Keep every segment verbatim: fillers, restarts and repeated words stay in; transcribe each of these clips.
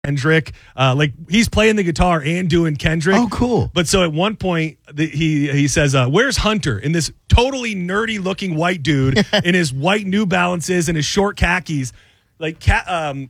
Kendrick. Uh, like he's playing the guitar and doing Kendrick. Oh, cool. But so at one point the, he he says, uh, "Where's Hunter?" And this totally nerdy looking white dude in his white New Balances and his short khakis. Like, ca- um,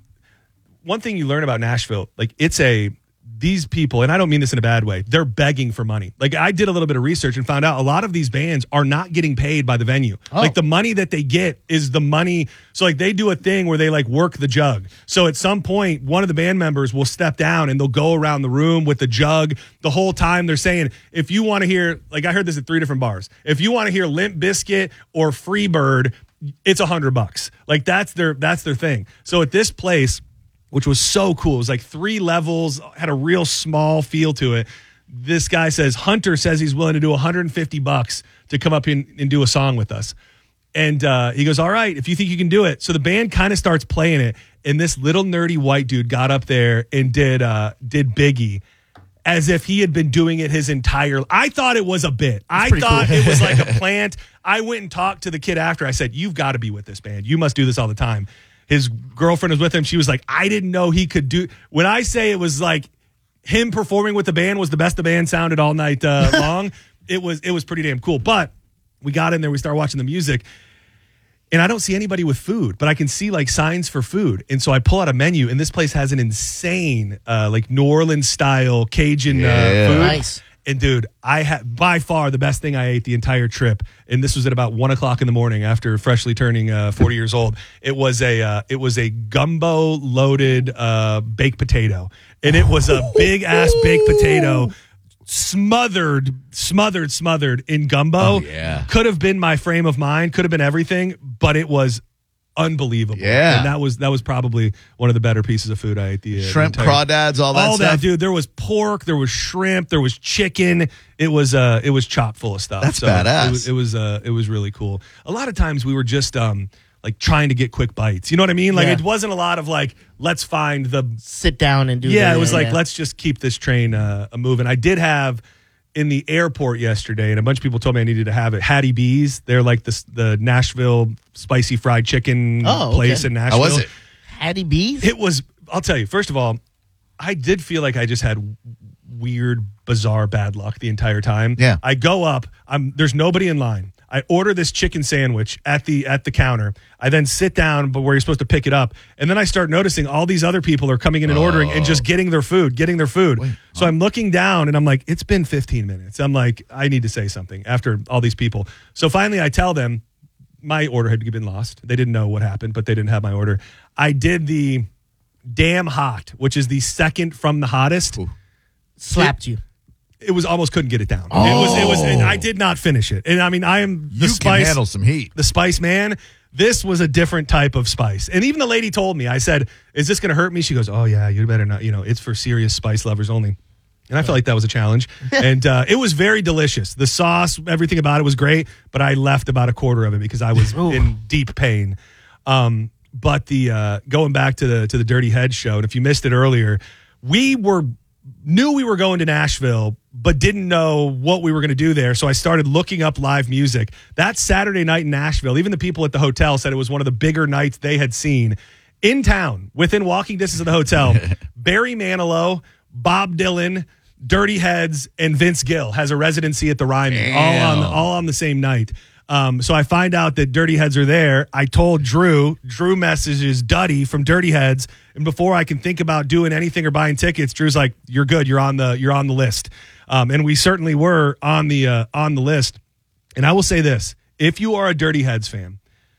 one thing you learn about Nashville, like it's a these people, and I don't mean this in a bad way, they're begging for money. Like I did a little bit of research and found out a lot of these bands are not getting paid by the venue. Oh. Like the money that they get is the money. So like they do a thing where they like work the jug. So at some point, one of the band members will step down and they'll go around the room with the jug. The whole time they're saying, if you want to hear, like I heard this at three different bars, if you want to hear Limp Bizkit or Freebird, it's a hundred bucks. Like that's their, that's their thing. So at this place, which was so cool. It was like three levels, had a real small feel to it. This guy says, Hunter says he's willing to do one hundred fifty bucks to come up in, and do a song with us. And uh, he goes, all right, if you think you can do it. So the band kind of starts playing it. And this little nerdy white dude got up there and did uh, did Biggie as if he had been doing it his entire life. I thought it was a bit. That's I thought cool. It was like a plant. I went and talked to the kid after. I said, you've got to be with this band. You must do this all the time. His girlfriend was with him. She was like, I didn't know he could do. When I say it was like him performing with the band was the best the band sounded all night uh, long, it was it was pretty damn cool. But we got in there, we started watching the music, and I don't see anybody with food, but I can see like signs for food. And so I pull out a menu, and this place has an insane uh, like New Orleans style Cajun yeah, uh, food. Nice. And dude, I had by far the best thing I ate the entire trip, and this was at about one o'clock in the morning after freshly turning uh, forty years old. It was a uh, it was a gumbo loaded uh, baked potato, and it was a big ass baked potato, smothered, smothered, smothered in gumbo. Oh, yeah, could have been my frame of mind, could have been everything, but it was unbelievable. Yeah, and that was that was probably one of the better pieces of food I ate. The uh, shrimp, the entire, crawdads, all that all stuff. that, dude. There was pork, there was shrimp, there was chicken. It was uh, it was chock full of stuff. That's so badass. It was it was, uh, it was really cool. A lot of times we were just um like trying to get quick bites. You know what I mean? Like Yeah. it wasn't a lot of like let's find the sit down and do. yeah. the, It was like yeah. let's just keep this train uh, moving. I did have. In the airport yesterday, and a bunch of people told me I needed to have it. Hattie B's, they're like the the Nashville spicy fried chicken Oh, place okay. in Nashville. How was it? Hattie B's? It was. I'll tell you. First of all, I did feel like I just had weird, bizarre bad luck the entire time. Yeah. I go up. I'm there's nobody in line. I order this chicken sandwich at the at the counter. I then sit down, but where you're supposed to pick it up, and then I start noticing all these other people are coming in and ordering and just getting their food, getting their food. Wait, so I'm looking down, and I'm like, it's been fifteen minutes. I'm like, I need to say something after all these people. So finally, I tell them my order had been lost. They didn't know what happened, but they didn't have my order. I did the damn hot, which is the second from the hottest. Ooh. Slapped you. It was almost couldn't get it down. Oh. It was it was and I did not finish it. And I mean I am the You spice can handle some heat. The spice man. This was a different type of spice. And even the lady told me, I said, is this gonna hurt me? She goes, oh yeah, you better not, you know, it's for serious spice lovers only. And I felt like that was a challenge. And uh, it was very delicious. The sauce, everything about it was great, but I left about a quarter of it because I was in deep pain. Um, but the uh, going back to the to the Dirty Head show, and if you missed it earlier, we were knew we were going to Nashville, but didn't know what we were going to do there. So I started looking up live music. That Saturday night in Nashville, even the people at the hotel said it was one of the bigger nights they had seen. In town, within walking distance of the hotel, Barry Manilow, Bob Dylan, Dirty Heads, and Vince Gill has a residency at the Ryman, all on the, all on the same night. Um, so I find out that Dirty Heads are there. I told Drew. Drew messages Duddy from Dirty Heads, and before I can think about doing anything or buying tickets, Drew's like, "You're good. You're on the you're on the list." Um, and we certainly were on the uh, on the list. And I will say this: if you are a Dirty Heads fan,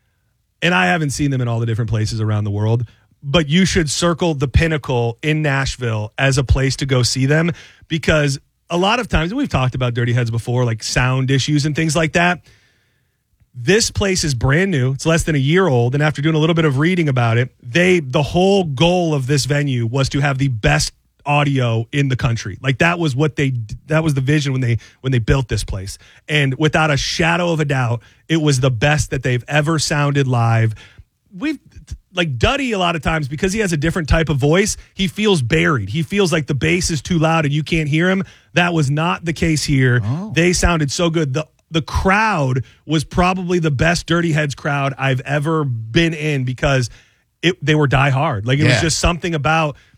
and I haven't seen them in all the different places around the world, but you should circle the Pinnacle in Nashville as a place to go see them, because a lot of times, and we've talked about Dirty Heads before, like sound issues and things like that. This place is brand new. It's less than a year old. And after doing a little bit of reading about it, they the whole goal of this venue was to have the best audio in the country. Like that was what they that was the vision when they when they built this place. And without a shadow of a doubt, it was the best that they've ever sounded live. We've like Duddy a lot of times, because he has a different type of voice, he feels buried. He feels like the bass is too loud and you can't hear him. That was not the case here. Oh. They sounded so good. The The crowd was probably the best Dirty Heads crowd I've ever been in, because it, they were die hard. Like it yeah. was just something about